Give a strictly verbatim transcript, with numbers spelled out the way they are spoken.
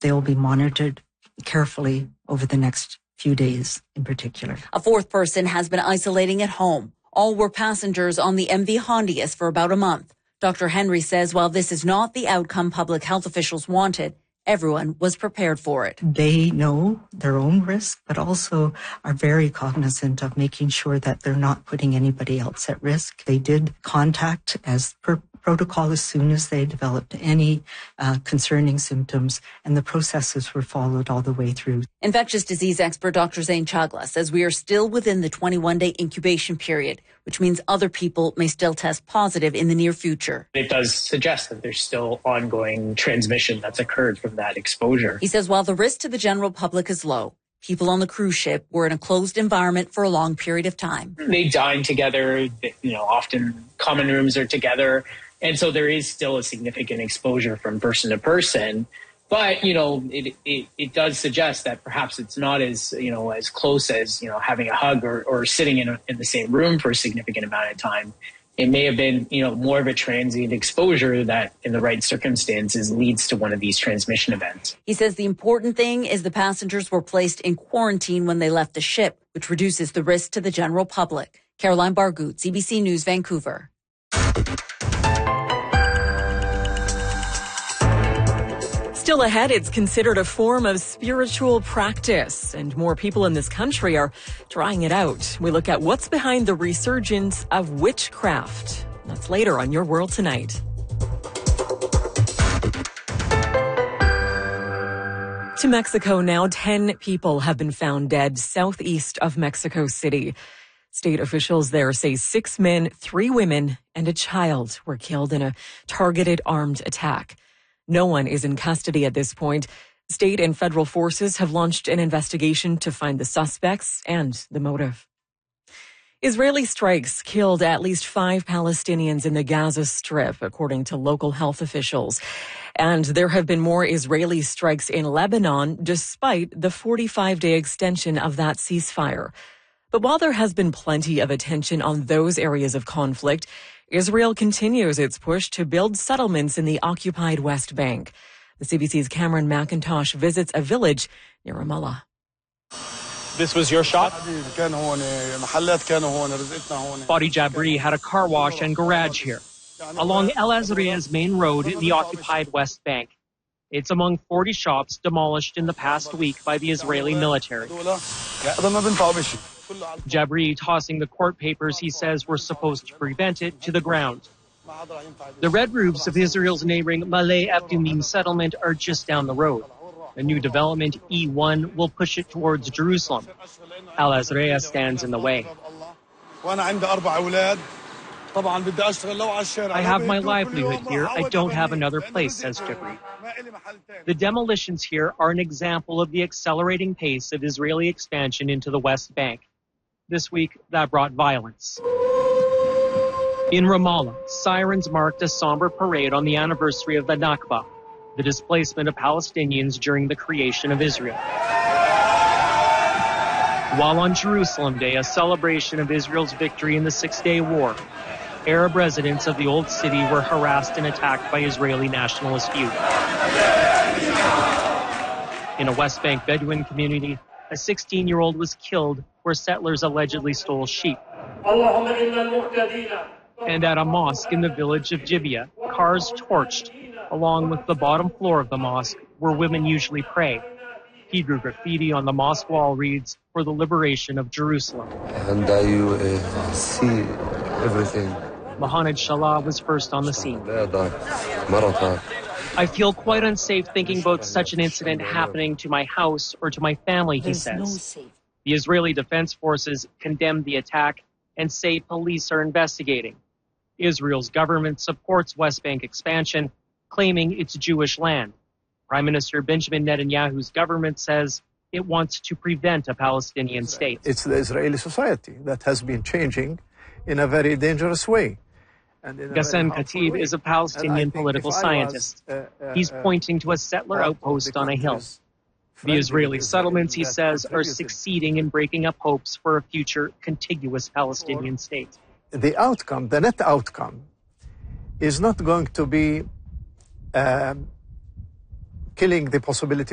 They will be monitored carefully over the next few days in particular. A fourth person has been isolating at home. All were passengers on the M V Hondius for about a month. Doctor Henry says while this is not the outcome public health officials wanted, everyone was prepared for it. They know their own risk, but also are very cognizant of making sure that they're not putting anybody else at risk. They did contact as per protocol as soon as they developed any uh, concerning symptoms, and the processes were followed all the way through. Infectious disease expert Doctor Zain Chagla says we are still within the twenty-one day incubation period, which means other people may still test positive in the near future. It does suggest that there's still ongoing transmission that's occurred from that exposure. He says while the risk to the general public is low, people on the cruise ship were in a closed environment for a long period of time. They dine together, you know, often common rooms are together. And so there is still a significant exposure from person to person. But, you know, it, it, it does suggest that perhaps it's not as, you know, as close as, you know, having a hug or, or sitting in, a, in the same room for a significant amount of time. It may have been, you know, more of a transient exposure that in the right circumstances leads to one of these transmission events. He says the important thing is the passengers were placed in quarantine when they left the ship, which reduces the risk to the general public. Caroline Bargout, C B C News, Vancouver. Still ahead, it's considered a form of spiritual practice, and more people in this country are trying it out. We look at what's behind the resurgence of witchcraft. That's later on Your World Tonight. To Mexico now, ten people have been found dead southeast of Mexico City. State officials there say six men, three women, and a child were killed in a targeted armed attack. No one is in custody at this point. State and federal forces have launched an investigation to find the suspects and the motive. Israeli strikes killed at least five Palestinians in the Gaza Strip, according to local health officials. And there have been more Israeli strikes in Lebanon, despite the forty-five day extension of that ceasefire. But while there has been plenty of attention on those areas of conflict, Israel continues its push to build settlements in the occupied West Bank. The C B C's Cameron McIntosh visits a village near Ramallah. This was your shop? Fadi Jabri had a car wash and garage here, along El Azria's main road in the occupied West Bank. It's among forty shops demolished in the past week by the Israeli military. Jabri tossing the court papers he says were supposed to prevent it to the ground. The red roofs of Israel's neighboring Malay Abdumim settlement are just down the road. A new development, E one, will push it towards Jerusalem. Al Azria stands in the way. I have my livelihood here. I don't have another place, says Jabri. The demolitions here are an example of the accelerating pace of Israeli expansion into the West Bank. This week, that brought violence. In Ramallah, sirens marked a somber parade on the anniversary of the Nakba, the displacement of Palestinians during the creation of Israel. While on Jerusalem Day, a celebration of Israel's victory in the Six-Day War, Arab residents of the Old City were harassed and attacked by Israeli nationalist youth. In a West Bank Bedouin community, a sixteen-year-old was killed where settlers allegedly stole sheep. And at a mosque in the village of Gibeah, cars torched, along with the bottom floor of the mosque, where women usually pray. Hebrew graffiti on the mosque wall reads, "For the liberation of Jerusalem." And uh, you uh, see everything. Mohamed Shalah was first on the scene. I feel quite unsafe thinking about such an incident happening to my house or to my family, he says. The Israeli Defense Forces condemned the attack and say police are investigating. Israel's government supports West Bank expansion, claiming it's Jewish land. Prime Minister Benjamin Netanyahu's government says it wants to prevent a Palestinian state. It's the Israeli society that has been changing in a very dangerous way. Ghassan Khatib is a Palestinian political scientist. Was, uh, uh, He's pointing to a settler outpost on a hill. The Israeli settlements, he says, are succeeding in breaking up hopes for a future contiguous Palestinian state. The outcome, the net outcome, is not going to be um, killing the possibility